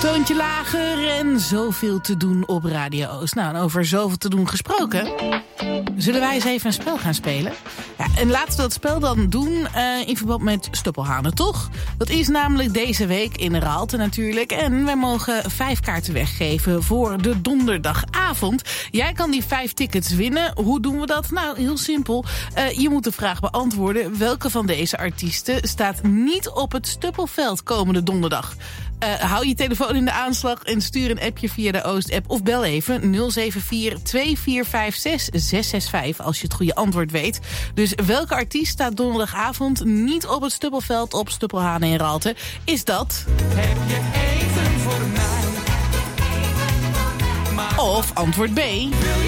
Toontje lager en zoveel te doen op Radio Oost. Nou, en over zoveel te doen gesproken, zullen wij eens even een spel gaan spelen? Ja, en laten we dat spel dan doen in verband met Stoppelhanen, toch? Dat is namelijk deze week in Raalte natuurlijk. En wij mogen 5 kaarten weggeven voor de donderdagavond. Jij kan die 5 tickets winnen. Hoe doen we dat? Nou, heel simpel. Je moet de vraag beantwoorden. Welke van deze artiesten staat niet op het Stoppelveld komende donderdag? Hou je telefoon in de aanslag en stuur een appje via de Oost-app. Of bel even 074-2456-665 als je het goede antwoord weet. Dus welke artiest staat donderdagavond niet op het Stoppelveld op Stoppelhanen in Raalte? Is dat? Heb je even voor mij? Of antwoord B. Wil